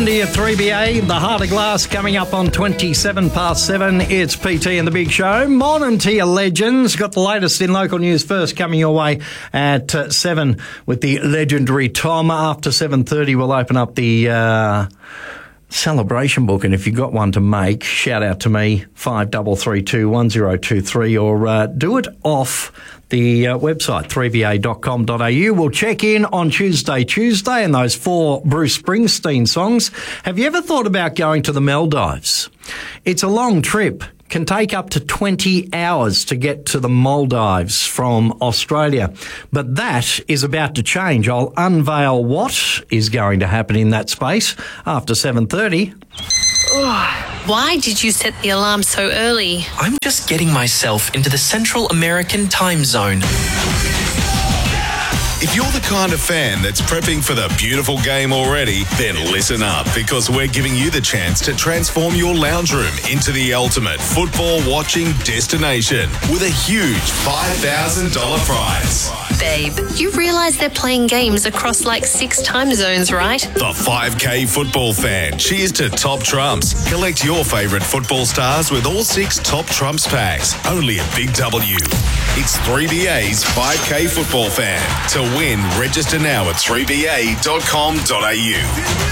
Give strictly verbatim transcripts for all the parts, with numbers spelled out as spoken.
Welcome to your three B A, the Heart of Glass, coming up on twenty-seven past seven. It's P T and the Big Show. Morning to your legends. Got the latest in local news first coming your way at uh, seven with the legendary Tom. After seven thirty, we'll open up the Uh, celebration book, and if you've got one to make, shout out to me, five three three two one zero two three, or uh, do it off the uh, website, three v a dot com dot a u. We'll check in on Tuesday, Tuesday, and those four Bruce Springsteen songs. Have you ever thought about going to the Maldives? It's a long trip. Can take up to twenty hours to get to the Maldives from Australia. But that is about to change. I'll unveil what is going to happen in that space after seven thirty. Why did you set the alarm so early? I'm just getting myself into the Central American time zone. If you're the kind of fan that's prepping for the beautiful game already, then listen up, because we're giving you the chance to transform your lounge room into the ultimate football watching destination with a huge five thousand dollars prize. Babe, you realise they're playing games across like six time zones, right? The five K football fan. Cheers to Top Trumps. Collect your favourite football stars with all six Top Trumps packs. Only at Big W. It's three B A's five K football fan. To win, register now at three b a dot com dot a u.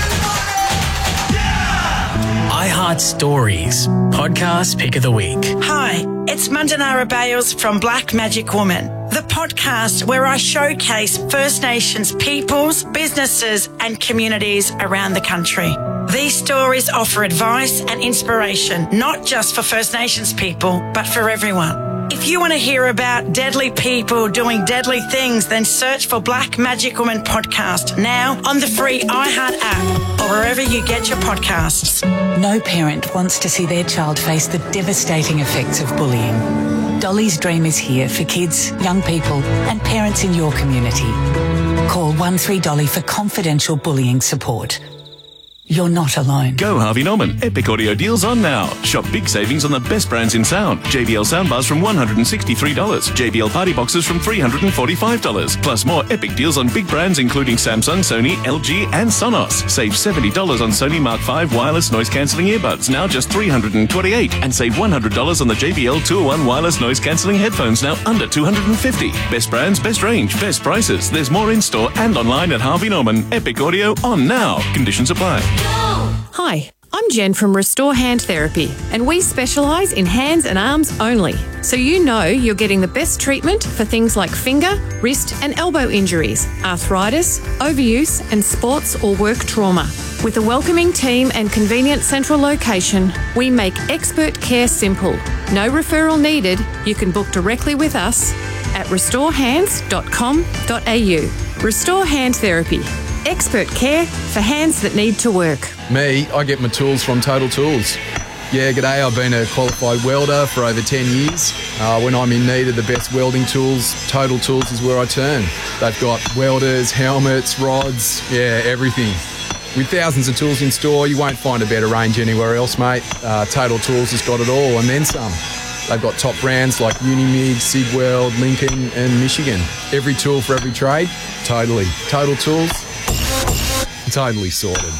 I Heart Stories, podcast pick of the week. Hi, it's Mandanara Bales from Black Magic Woman, the podcast where I showcase First Nations peoples, businesses and communities around the country. These stories offer advice and inspiration, not just for First Nations people, but for everyone. If you want to hear about deadly people doing deadly things, then search for Black Magic Woman podcast now on the free iHeart app or wherever you get your podcasts. No parent wants to see their child face the devastating effects of bullying. Dolly's Dream is here for kids, young people and parents in your community. Call one three Dolly for confidential bullying support. You're not alone. Go Harvey Norman. Epic audio deals on now. Shop big savings on the best brands in sound. J B L soundbars from one hundred sixty-three dollars. J B L party boxes from three hundred forty-five dollars. Plus more epic deals on big brands including Samsung, Sony, L G and Sonos. Save seventy dollars on Sony Mark five wireless noise cancelling earbuds, now just three hundred twenty-eight dollars. And save one hundred dollars on the J B L two oh one wireless noise cancelling headphones, now under two hundred fifty dollars. Best brands, best range, best prices. There's more in store and online at Harvey Norman. Epic audio on now. Conditions apply. Hi, I'm Jen from Restore Hand Therapy, and we specialise in hands and arms only. So you know you're getting the best treatment for things like finger, wrist and elbow injuries, arthritis, overuse and sports or work trauma. With a welcoming team and convenient central location, we make expert care simple. No referral needed. You can book directly with us at restore hands dot com dot a u. Restore Hand Therapy. Expert care for hands that need to work. Me, I get my tools from Total Tools. Yeah, g'day, I've been a qualified welder for over ten years. Uh, when I'm in need of the best welding tools, Total Tools is where I turn. They've got welders, helmets, rods, yeah, everything. With thousands of tools in store, you won't find a better range anywhere else, mate. Uh, Total Tools has got it all and then some. They've got top brands like Unimig, Sigweld, Lincoln and Michigan. Every tool for every trade, totally. Total Tools, totally sorted.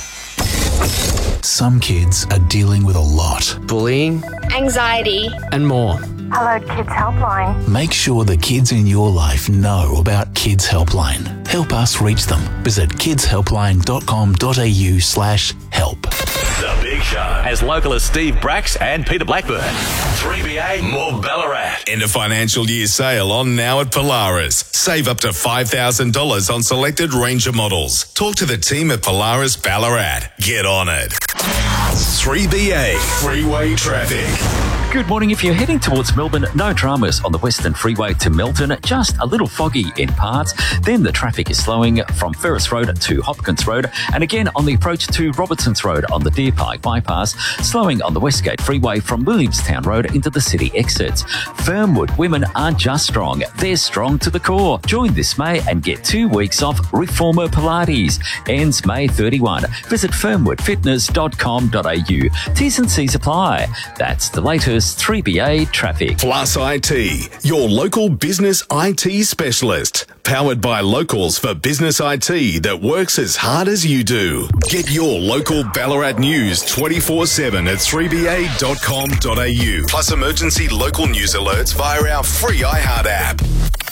Some kids are dealing with a lot. Bullying, anxiety, and more. Hello Kids Helpline. Make sure the kids in your life know about Kids Helpline. Help us reach them. Visit kids helpline dot com dot a u slash help. The Big Show. As local as Steve Bracks and Peter Blackburn. three B A, more Ballarat. End of financial year sale on now at Polaris. Save up to five thousand dollars on selected Ranger models. Talk to the team at Polaris Ballarat. Get on it. three B A, freeway traffic. Good morning. If you're heading towards Melbourne, no dramas on the Western Freeway to Melton, just a little foggy in parts. Then the traffic is slowing from Ferris Road to Hopkins Road, and again on the approach to Robertson's Road on the Deer Park bypass, slowing on the Westgate Freeway from Williamstown Road into the city exits. Fernwood women aren't just strong, they're strong to the core. Join this May and get two weeks off Reformer Pilates. Ends May thirty-first. Visit fernwood fitness dot com dot dot a u. T's and C's apply. That's the latest three B A traffic. Plus I T, your local business I T specialist. Powered by Locals for business I T that works as hard as you do. Get your local Ballarat news twenty-four seven at three b a dot com dot a u. Plus emergency local news alerts via our free iHeart app.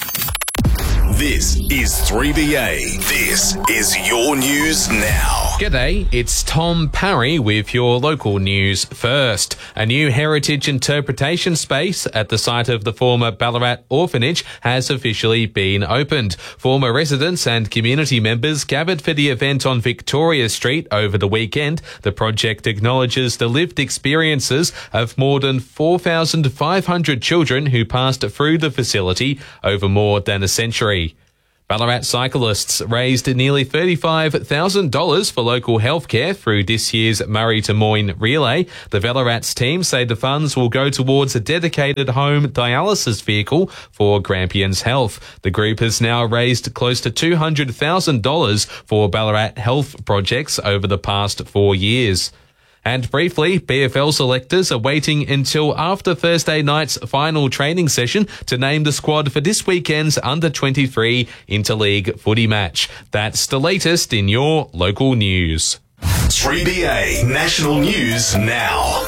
This is three B A. This is your news now. G'day, it's Tom Parry with your local news first. A new heritage interpretation space at the site of the former Ballarat Orphanage has officially been opened. Former residents and community members gathered for the event on Victoria Street over the weekend. The project acknowledges the lived experiences of more than four thousand five hundred children who passed through the facility over more than a century. Ballarat cyclists raised nearly thirty-five thousand dollars for local healthcare through this year's Murray to Moyne Relay. The Ballarat's team say the funds will go towards a dedicated home dialysis vehicle for Grampians Health. The group has now raised close to two hundred thousand dollars for Ballarat health projects over the past four years. And briefly, B F L selectors are waiting until after Thursday night's final training session to name the squad for this weekend's under twenty-three interleague footy match. That's the latest in your local news. three B A National News Now.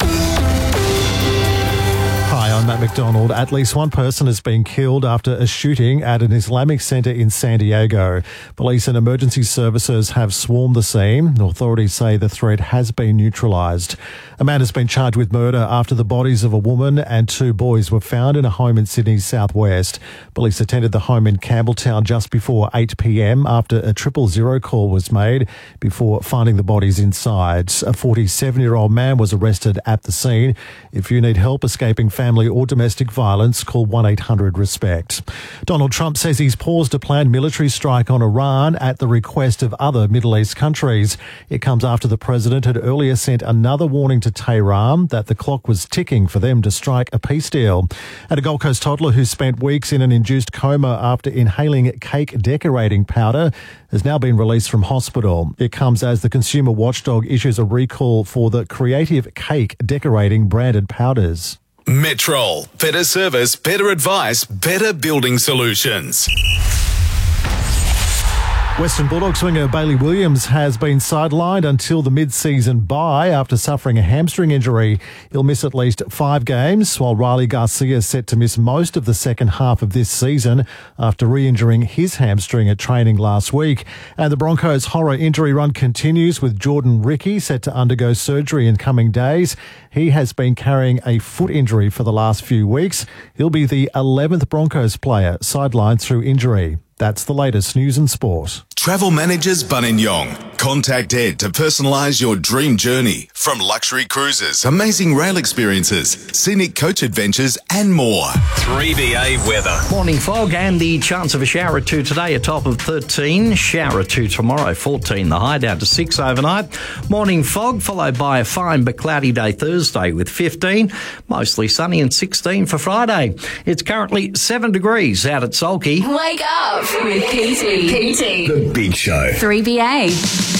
Hi, I'm Matt McDonald. At least one person has been killed after a shooting at an Islamic centre in San Diego. Police and emergency services have swarmed the scene. Authorities say the threat has been neutralised. A man has been charged with murder after the bodies of a woman and two boys were found in a home in Sydney's southwest. Police attended the home in Campbelltown just before eight p m after a triple zero call was made before finding the bodies inside. A forty-seven-year-old man was arrested at the scene. If you need help escaping family or domestic violence, call one eight hundred RESPECT. Donald Trump says he's paused a planned military strike on Iran at the request of other Middle East countries. It comes after the president had earlier sent another warning to Tehran that the clock was ticking for them to strike a peace deal. And a Gold Coast toddler who spent weeks in an induced coma after inhaling cake decorating powder has now been released from hospital. It comes as the consumer watchdog issues a recall for the Creative Cake decorating branded powders. Metrol. Better service, better advice, better building solutions. Western Bulldogs swinger Bailey Williams has been sidelined until the mid-season bye after suffering a hamstring injury. He'll miss at least five games, while Riley Garcia is set to miss most of the second half of this season after re-injuring his hamstring at training last week. And the Broncos' horror injury run continues with Jordan Ricky set to undergo surgery in coming days. He has been carrying a foot injury for the last few weeks. He'll be the eleventh Broncos player sidelined through injury. That's the latest news and sport. Travel Managers Buninyong. Contact Ed to personalise your dream journey. From luxury cruises, amazing rail experiences, scenic coach adventures and more. three B A weather. Morning fog and the chance of a shower or two today, a top of thirteen. Shower or two tomorrow, fourteen. The high down to six overnight. Morning fog followed by a fine but cloudy day Thursday with fifteen. Mostly sunny and sixteen for Friday. It's currently seven degrees out at Sulky. Wake up with P T. P T. The Big Show. three B A.